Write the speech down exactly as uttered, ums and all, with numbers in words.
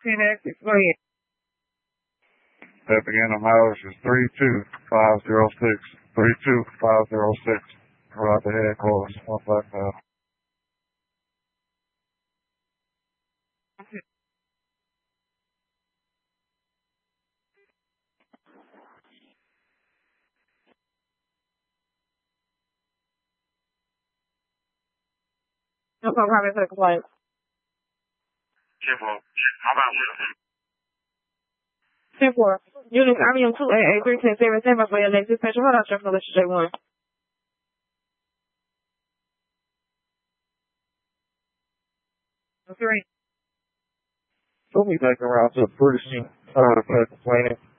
ten X, go ahead. That beginning mileage is three two five zero six. three two five zero six. Right the headquarters, one five five. No problem, how many complaints? ten four. My bad, Will. ten four. Unit I M two eight eight three ten seven seven for your next dispatcher. Hold on, Sheriff, I'll let you J one. Three. We'll be back around to the British scene. Uh, complaining.